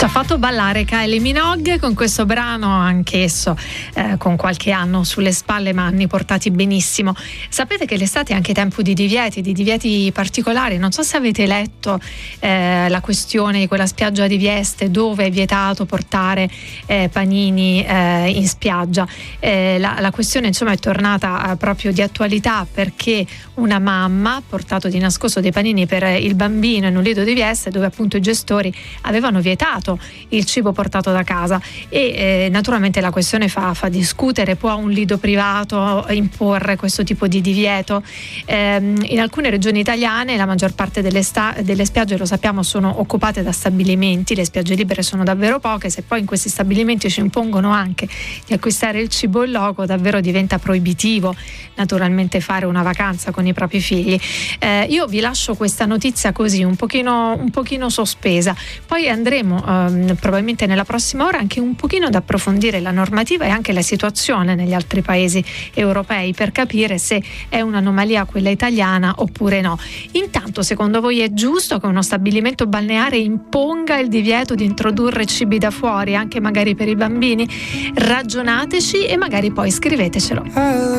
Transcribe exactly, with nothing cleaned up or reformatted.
Ci ha fatto ballare Kylie Minogue con questo brano, anch'esso eh, con qualche anno sulle spalle, ma anni portati benissimo. Sapete che l'estate è anche tempo di divieti, di divieti particolari. Non so se avete letto eh, la questione di quella spiaggia di Vieste dove è vietato portare eh, panini eh, in spiaggia. Eh, la, la questione insomma è tornata eh, proprio di attualità, perché una mamma ha portato di nascosto dei panini per il bambino in un lido di Vieste, dove appunto i gestori avevano vietato il cibo portato da casa, e eh, naturalmente la questione fa, fa discutere. Può un lido privato imporre questo tipo di divieto? Eh, in alcune regioni italiane la maggior parte delle, sta- delle spiagge, lo sappiamo, sono occupate da stabilimenti, le spiagge libere sono davvero poche. Se poi in questi stabilimenti ci impongono anche di acquistare il cibo in loco, davvero diventa proibitivo naturalmente fare una vacanza con i propri figli. Eh, io vi lascio questa notizia così un pochino, un pochino sospesa, poi andremo ehm, probabilmente nella prossima ora anche un pochino ad approfondire la normativa e anche la situazione negli altri paesi europei per capire se è un'anomalia quella italiana oppure no. Intanto, secondo voi è giusto che uno stabilimento balneare imponga il divieto di introdurre cibi da fuori, anche magari per i bambini? Ragionateci e magari poi scrivetecelo.